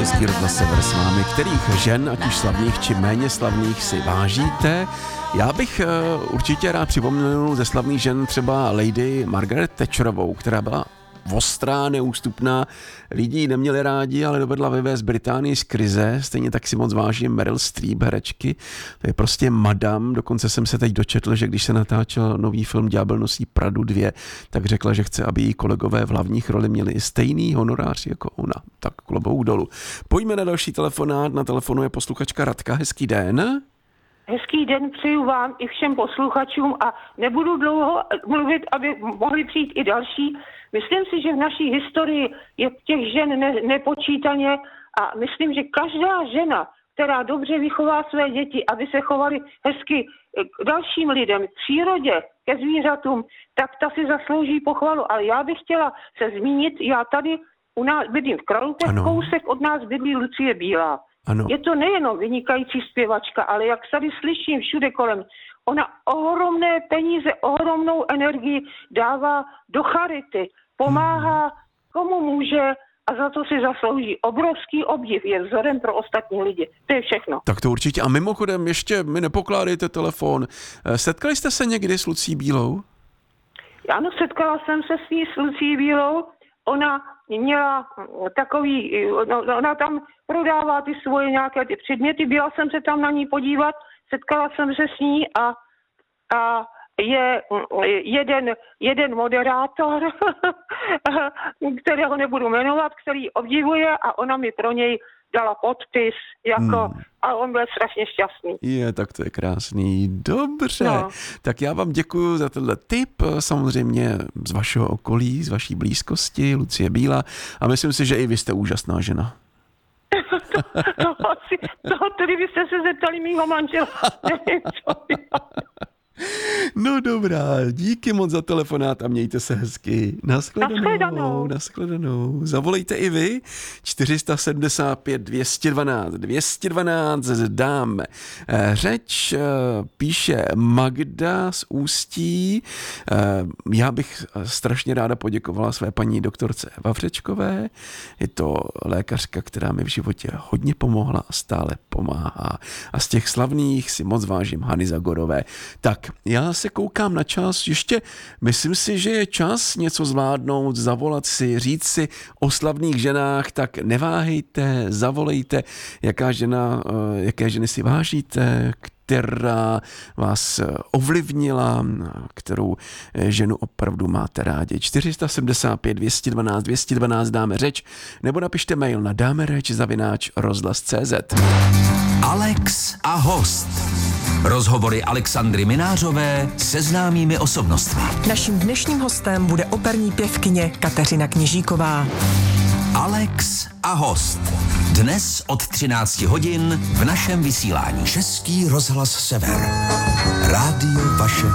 Český rozhlas Sever s vámi. Kterých žen, ať už slavných či méně slavných, si vážíte? Já bych určitě rád připomněl ze slavných žen třeba Lady Margaret Thatcherovou, která byla ostrá, neústupná, lidi ji neměli rádi, ale dovedla vyvést Británii z krize. Stejně tak si moc vážím Meryl Streep, herečky. To je prostě madam. Dokonce jsem se teď dočetl, že když se natáčel nový film Ďábel nosí Pradu 2, tak řekla, že chce, aby její kolegové v hlavních roli měli stejný honorář jako ona. Tak klobouk dolů. Pojďme na další telefonát. Na telefonu je posluchačka Radka. Hezký den. Hezký den přeju vám i všem posluchačům a nebudu dlouho mluvit, aby mohli přijít i další. Myslím si, že v naší historii je těch žen nepočítaně a myslím, že každá žena, která dobře vychová své děti, aby se chovaly hezky k dalším lidem, k přírodě, ke zvířatům, tak ta si zaslouží pochvalu. Ale já bych chtěla se zmínit, já tady u nás bydlím v Kralupech, kousek od nás bydlí Lucie Bílá. Ano. Je to nejenom vynikající zpěvačka, ale jak tady slyším všude kolem, ona ohromné peníze, ohromnou energii dává do charity, pomáhá komu může a za to si zaslouží obrovský obdiv, je vzorem pro ostatní lidi. To je všechno. Tak to určitě. A mimochodem ještě mi nepokládejte telefon. Setkali jste se někdy s Lucí Bílou? Ano, setkala jsem se s Lucí Bílou. Ona měla takový, ona tam prodává ty svoje nějaké ty předměty, byla jsem se tam na ní podívat, setkala jsem se s ní a je jeden moderátor, kterého nebudu jmenovat, který obdivuje a ona mi pro něj dala podpis, jako, a on byl strašně šťastný. Tak to je krásný. Dobře. No. Tak já vám děkuju za tenhle tip, samozřejmě z vašeho okolí, z vaší blízkosti, Lucie Bílá, a myslím si, že i vy jste úžasná žena. Tedy byste se zeptali mýho manžela. No dobrá, díky moc za telefonát a mějte se hezky. Naschledanou. Zavolejte i vy 475 212 212 dáme řeč, píše Magda z Ústí. Já bych strašně ráda poděkovala své paní doktorce Vavřečkové. Je to lékařka, která mi v životě hodně pomohla a stále pomáhá. A z těch slavných si moc vážím Hany Zagorové. Tak, já se koukám na čas, ještě myslím si, že je čas něco zvládnout, zavolat si, říct si o slavných ženách, tak neváhejte, zavolejte, jaké ženy si vážíte, která vás ovlivnila, kterou ženu opravdu máte rádi. 475 212 212 dáme řeč, nebo napište mail na dámereč@rozhlas.cz. Alex a host. Rozhovory Alexandry Minářové se známými osobnostmi. Naším dnešním hostem bude operní pěvkyně Kateřina Kněžíková. Alex a host. Dnes od 13 hodin v našem vysílání. Český rozhlas Sever. Rádio vaše